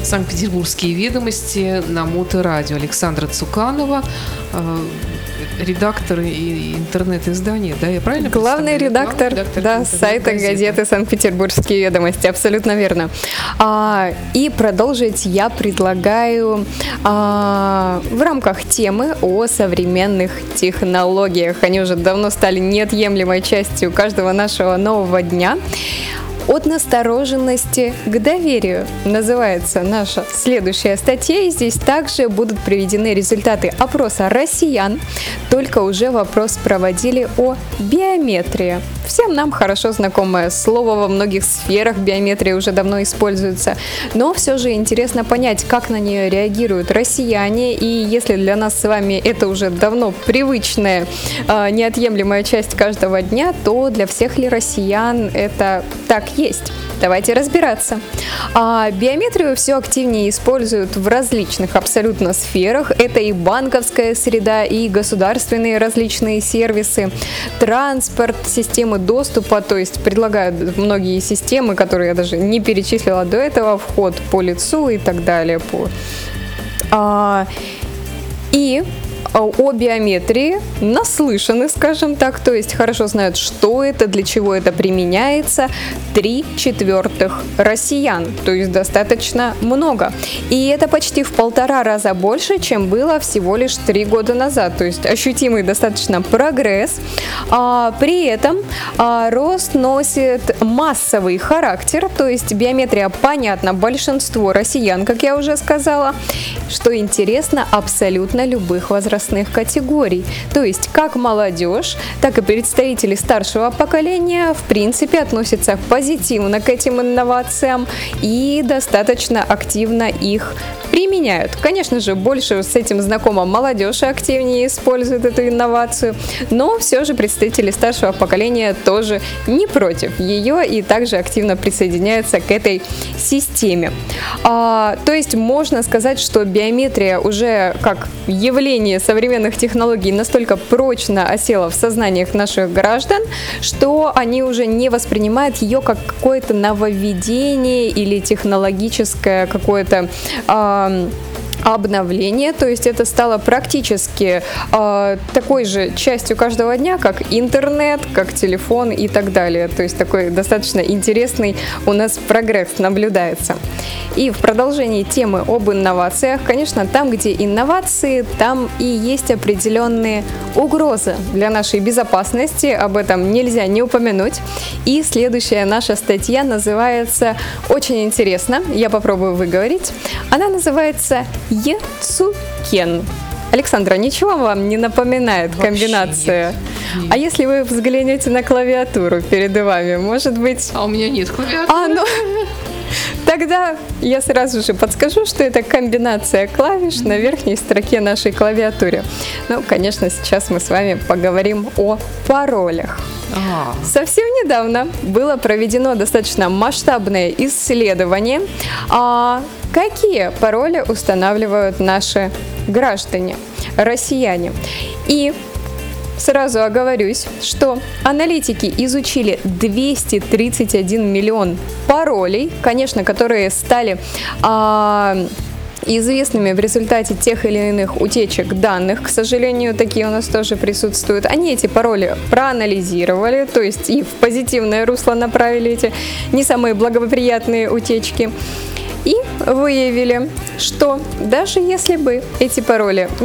«Санкт-Петербургские ведомости» на Моторадио. Александра Цуканова, редактор и интернет-издания, да, я правильно понимаю? Главный редактор, да, сайта газеты «Санкт-Петербургские ведомости», абсолютно верно. И продолжить я предлагаю в рамках темы о современных технологиях. Они уже давно стали неотъемлемой частью каждого нашего нового дня. «От настороженности к доверию» называется наша следующая статья, и здесь также будут приведены результаты опроса россиян, только уже вопрос проводили о биометрии. Всем нам хорошо знакомое слово, во многих сферах биометрия уже давно используется, но все же интересно понять, как на нее реагируют россияне, и если для нас с вами это уже давно привычная, неотъемлемая часть каждого дня, то для всех ли россиян это так есть? Давайте разбираться. Биометрию все активнее используют в различных абсолютно сферах. Это и банковская среда, и государственные различные сервисы, транспорт, системы доступа, то есть предлагают многие системы, которые я даже не перечислила до этого, вход по лицу и так далее. И о биометрии наслышаны, скажем так, то есть хорошо знают, что это, для чего это применяется, 3/4 россиян, то есть достаточно много. И это почти в 1,5 раза больше, чем было всего лишь 3 года назад, то есть ощутимый достаточно прогресс. При этом рост носит массовый характер, то есть биометрия понятна большинству россиян, как я уже сказала, что интересно, абсолютно любых возрастных категорий. То есть как молодежь, так и представители старшего поколения в принципе относятся позитивно к этим инновациям и достаточно активно их применяют. Конечно же, больше с этим знакома молодежь и активнее использует эту инновацию, но все же представители старшего поколения тоже не против ее и также активно присоединяются к этой системе. То есть можно сказать, что биометрия уже как явление современных технологий настолько прочно осела в сознаниях наших граждан, что они уже не воспринимают ее как какое-то нововведение или технологическое какое-то обновление, то есть это стало практически такой же частью каждого дня, как интернет, как телефон и так далее. То есть такой достаточно интересный у нас прогресс наблюдается. И в продолжении темы об инновациях, конечно, там, где инновации, там и есть определенные угрозы для нашей безопасности, об этом нельзя не упомянуть. И следующая наша статья называется очень интересно, я попробую выговорить, она называется «Ецукен». Александра, ничего вам не напоминает комбинация? Нет. А если вы взглянете на клавиатуру перед вами, может быть... А у меня нет клавиатуры. Тогда я сразу же подскажу, что это комбинация клавиш на верхней строке нашей клавиатуры. Ну, конечно, сейчас мы с вами поговорим о паролях. Совсем недавно было проведено достаточно масштабное исследование, какие пароли устанавливают наши граждане, россияне. И сразу оговорюсь, что аналитики изучили 231 миллион паролей, конечно, которые стали известными в результате тех или иных утечек данных. К сожалению, такие у нас тоже присутствуют. Они эти пароли проанализировали, то есть и в позитивное русло направили эти не самые благоприятные утечки. И выявили, что даже если бы эти пароли